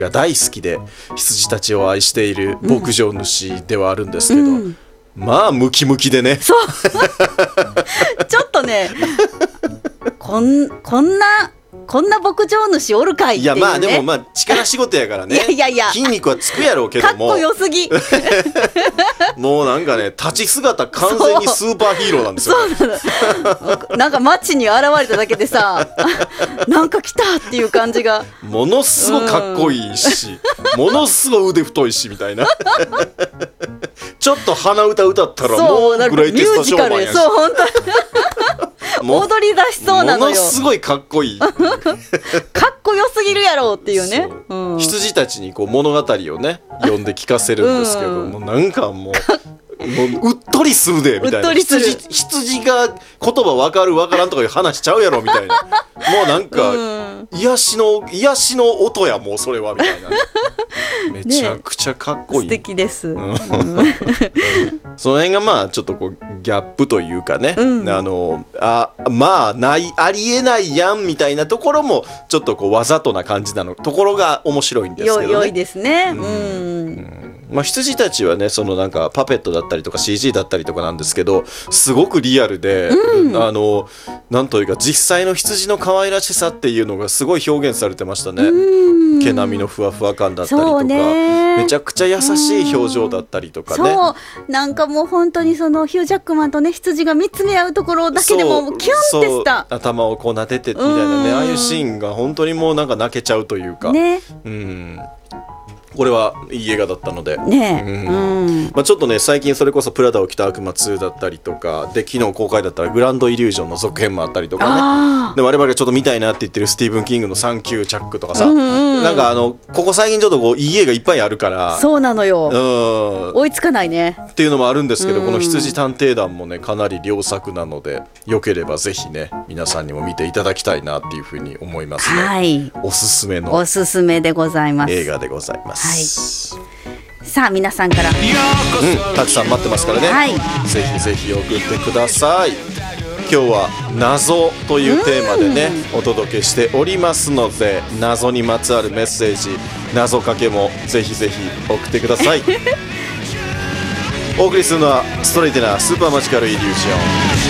が大好きで羊たちを愛している牧場主ではあるんですけど、まあムキムキでね、 そうちょっとねこんな牧場主おるかいっていうね。 いやまあでもまあ力仕事やからねいや筋肉はつくやろうけども、 かっこよすぎもうなんかね立ち姿完全にスーパーヒーローなんですよ。 そうなんか街に現れただけでさなんか来たっていう感じがものすごくかっこいいし、ものすごい腕太いしみたいなちょっと鼻歌歌ったらもうグレイテストショーマンやし、 そう本当踊り出しそうなのよ。 ものすごいかっこいいかっこよすぎるやろっていうね。 羊たちにこう物語をね読んで聞かせるんですけど、もうなんかもううっとりするでみたいな、羊が言葉分かる分からんとかいう話しちゃうやろみたいな、もうなんか、癒しの音やもうそれはみたいな、めちゃくちゃかっこいい、 素敵です、 その辺がまあちょっとこうギャップというかね、まあありえないやんみたいなところもちょっとこうわざとな感じなのところが面白いんですけどね。 良いですね。 まあ、羊たちはねそのなんかパペットだったりとか CG だったりとかなんですけど、すごくリアルで、なんというか実際の羊の可愛らしさっていうのがすごい表現されてましたね。毛並みのふわふわ感だったりとか、めちゃくちゃ優しい表情だったりとかね。 そうなんかもう本当にそのヒュージャックマンとね羊が見つめ合うところだけでもキュンってした、 頭をこう撫でてみたいなね、ああいうシーンが本当にもうなんか泣けちゃうというかね。これはいい映画だったので、まあ、ちょっとね最近それこそプラダを着た悪魔2だったりとかで、昨日公開だったらグランドイリュージョンの続編もあったりとかね。で我々がちょっと見たいなって言ってるスティーブン・キングのサンキューチャックとかさ、なんかここ最近ちょっとこういい映画いっぱいあるから、 そうなのよ、追いつかないねっていうのもあるんですけど、この羊探偵団もねかなり良作なので、よければぜひね皆さんにも見ていただきたいなっていうふうに思いますね。はい、おすすめでございます。 映画でございます。はい、 さあ皆さんから、 たくさん待ってますからね、ぜひぜひ送ってください。今日は謎というテーマでねお届けしておりますので、謎にまつわるメッセージ、謎かけもぜひぜひ送ってくださいお送りするのはストレイテナースーパーマジカルイリュージョン。